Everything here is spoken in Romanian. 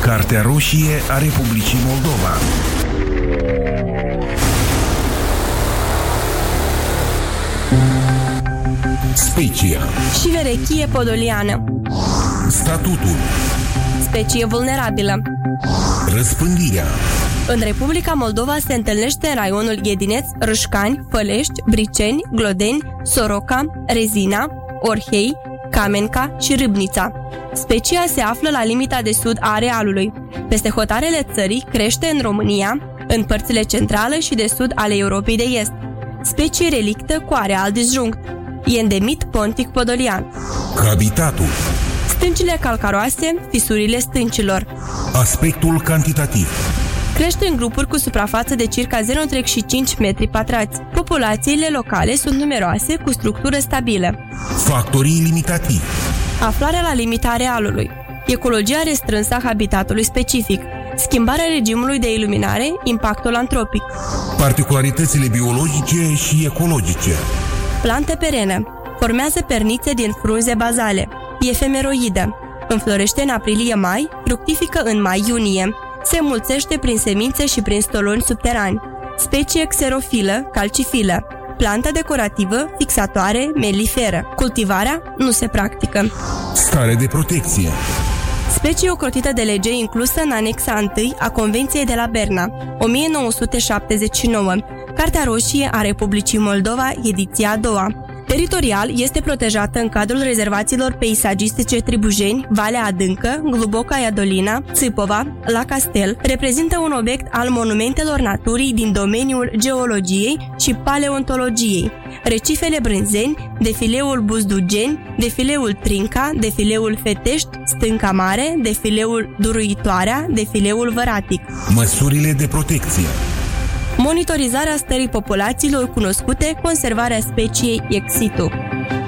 Cartea roșie a Republicii Moldova. Specia și verechie podoliană. Statutul. Specie vulnerabilă. Răspândirea. În Republica Moldova se întâlnește în raionul Ghedineț, Râșcani, Fălești, Briceni, Glodeni, Soroca, Rezina, Orhei, Camenca și Râbnița. Specia se află la limita de sud a arealului. Peste hotarele țării crește în România, în părțile centrale și de sud ale Europei de Est. Specie relictă cu areal disjunct. E endemit pontic podolian. Habitatul. Stâncile calcaroase, fisurile stâncilor. Aspectul cantitativ. Crește în grupuri cu suprafață de circa 0,5 metri pătrați. Populațiile locale sunt numeroase, cu structură stabilă. Factorii limitativi. Aflarea la limita arealului. Ecologia restrânsă a habitatului specific. Schimbarea regimului de iluminare, impactul antropic. Particularitățile biologice și ecologice. Plante perene. Formează pernițe din frunze bazale. Efemeroidă. Înflorește în aprilie-mai, fructifică în mai-iunie. Se înmulțește prin semințe și prin stoloni subterani. Specie xerofilă, calcifilă. Plantă decorativă, fixatoare, meliferă. Cultivarea nu se practică. Stare de protecție. Specie ocrotită de lege inclusă în anexa 1 a Convenției de la Berna, 1979, Cartea roșie a Republicii Moldova, ediția a doua. Teritorial este protejată în cadrul rezervațiilor peisagistice Tribujeni, Valea Adâncă, Gluboca Iadolina, Țâpova, La Castel, reprezintă un obiect al monumentelor naturii din domeniul geologiei și paleontologiei. Recifele Brânzeni, defileul Buzdugeni, defileul Trinca, defileul Fetești, Stânca Mare, defileul Duruitoarea, defileul Văratic. Măsurile de protecție. Monitorizarea stării populațiilor cunoscute, conservarea speciei ex situ.